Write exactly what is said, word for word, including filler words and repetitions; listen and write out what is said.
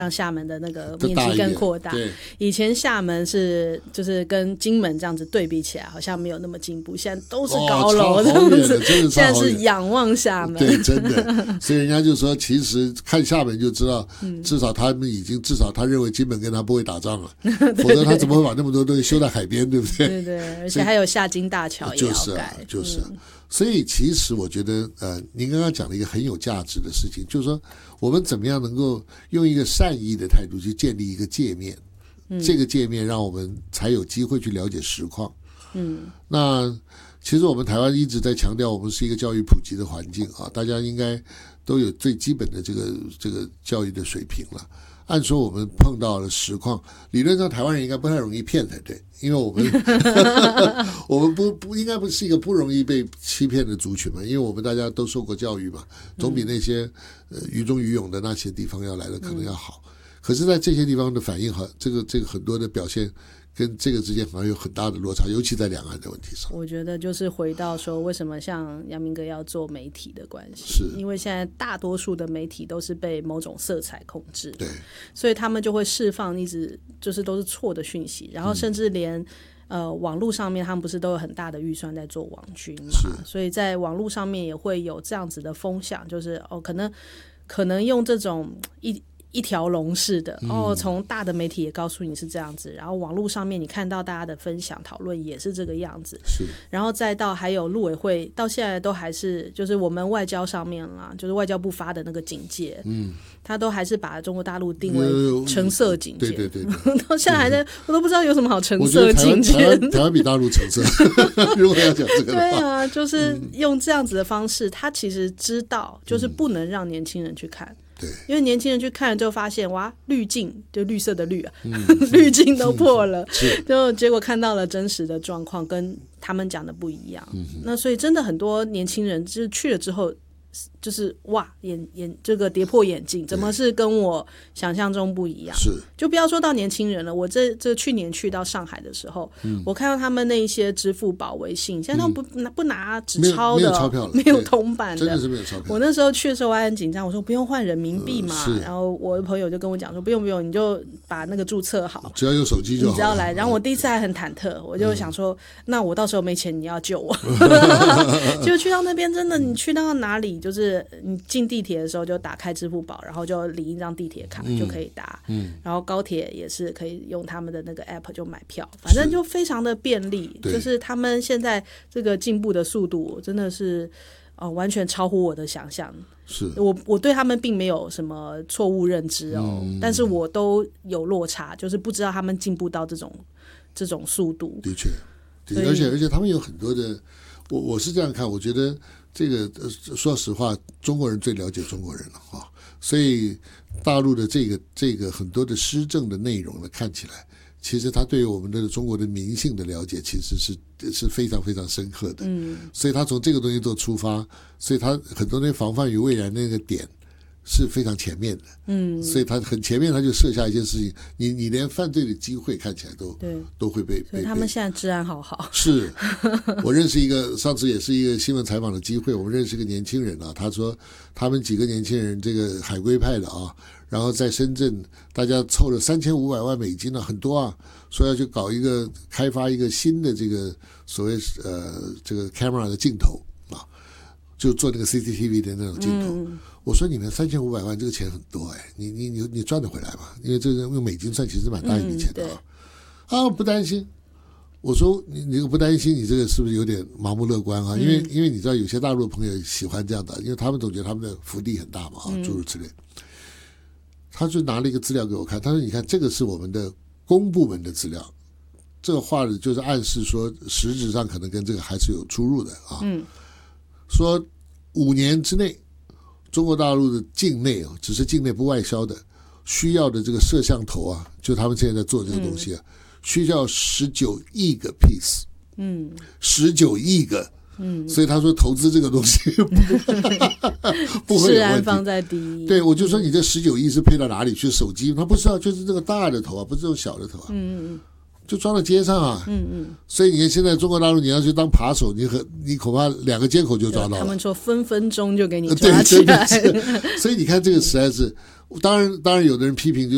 让厦门的那个面积更扩大。以前厦门是就是跟金门这样子对比起来，好像没有那么进步，现在都是高楼的， 哦、的真的现在是仰望厦门。 对，真的。所以人家就说，其实看厦门就知道，至少他们已经至少他认为金门跟他不会打仗了，否则他怎么会把那么多东西修在海边，对不对？ 对对，而且还有下金大桥也要盖， 就是啊，就是啊。嗯，所以其实我觉得呃，您刚刚讲了一个很有价值的事情，就是说我们怎么样能够用一个善意的态度去建立一个界面，嗯，这个界面让我们才有机会去了解实况。嗯，那其实我们台湾一直在强调我们是一个教育普及的环境啊，大家应该都有最基本的这个这个教育的水平了。按说我们碰到了实况，理论上台湾人应该不太容易骗才对，因为我们我们不不应该不是一个不容易被欺骗的族群嘛，因为我们大家都受过教育嘛，总比那些呃于中于勇的那些地方要来的可能要好。可是在这些地方的反应和这个这个很多的表现跟这个之间好像有很大的落差，尤其在两岸的问题上。 我觉得就是回到说为什么像阳明哥要做媒体的关系， 是因为现在大多数的媒体都是被某种色彩控制， 对， 所以他们就会释放一直就是都是错的讯息，然后甚至连、嗯、呃网络上面他们不是都有很大的预算在做网军嘛，所以在网络上面也会有这样子的风向，就是哦可能可能用这种一一条龙式的哦，从大的媒体也告诉你是这样子，然后网络上面你看到大家的分享讨论也是这个样子， 是，然后再到还有陆委会到现在都还是就是我们外交上面啦，就是外交部发的那个警戒，嗯，他都还是把中国大陆定为橙色警戒， 对对对， 到现在还在，我都不知道有什么好橙色警戒。 台湾台湾比大陆橙色，如果要讲这个的话， 对啊，就是用这样子的方式，他其实知道就是不能让年轻人去看。 对， 因为年轻人去看了就发现哇，滤镜就绿色的绿啊，嗯、滤镜都破了，嗯、就结果看到了真实的状况跟他们讲的不一样。嗯、那所以真的很多年轻人就是去了之后，就是哇，眼眼这个跌破眼镜，怎么是跟我想象中不一样？ 是， 就不要说到年轻人了，我这这去年去到上海的时候，嗯、我看到他们那一些支付宝、微信，现在他们不、嗯、不拿纸钞的， 没有钞票了， 没有铜板的， 真的是没有钞票。 我那时候去的时候我还很紧张，我说不用换人民币嘛，呃、然后我的朋友就跟我讲说不用不用，你就把那个注册好， 只要有手机就好， 你只要来。然后我第一次还很忐忑，我就想说，嗯、那我到时候没钱，你要救我。结果去到那边，真的，你去到哪里，就是你进地铁的时候就打开支付宝，然后就领一张地铁卡就可以搭，嗯、然后高铁也是可以用他们的那个 app 就买票，反正就非常的便利。就是他们现在这个进步的速度真的是、呃、完全超乎我的想象。 是我我对他们并没有什么错误认知哦、嗯，但是我都有落差，就是不知道他们进步到这种这种速度。 的确，而且而且他们有很多的，我我是这样看，我觉得这个说实话，中国人最了解中国人了哈，所以大陆的这个这个很多的施政的内容呢，看起来其实他对于我们的中国的民性的了解其实是是非常非常深刻的，嗯，所以他从这个东西做出发，所以他很多那防范于未然那个点是非常前面的，嗯，所以他很前面他就设下一件事情，你你连犯罪的机会看起来都对都会被， 所以他们现在治安好好。 是，我认识一个，上次也是一个新闻采访的机会，我们认识一个年轻人啊，他说他们几个年轻人这个海归派的啊，然后在深圳大家凑了三千五百万美金啊，很多啊，说要去搞一个开发一个新的这个所谓呃这个 camera 的镜头啊，就做那个 C C T V 的那种镜头。嗯，我说你们三千五百万这个钱很多哎，你你你你赚得回来吗？因为这个用美金算其实蛮大一笔钱的啊。嗯、啊，不担心。我说你你不担心，你这个是不是有点盲目乐观啊？因为、嗯、因为你知道有些大陆的朋友喜欢这样的，因为他们总觉得他们的福利很大嘛啊，诸如此类。他就拿了一个资料给我看，他说：“你看，这个是我们的公部门的资料，这个话就是暗示说，实质上可能跟这个还是有出入的啊。嗯，说五年之内，中国大陆的境内啊，只是境内不外销的，需要的这个摄像头啊，就他们现在在做这个东西啊，嗯、需要十九亿个 piece， 嗯，十九亿个。”嗯，所以他说投资这个东西不会有问题，治安放在第一。 对，我就说你这十九亿是配到哪里去？手机他不知道，就是这个大的头啊，不是这种小的头啊。嗯嗯，就装到街上啊。嗯嗯。所以你看现在中国大陆你要去当扒手，你很你恐怕两个街口就抓到了。 他们说分分钟就给你抓起来。 对，所以你看这个实在是，当然当然有的人批评就